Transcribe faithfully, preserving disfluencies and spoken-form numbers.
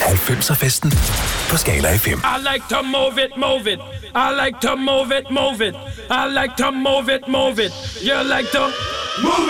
halvfemser-festen på Skala F M. I like to move it, move it. I like to move it, move it. I like to move it, move it. You like to move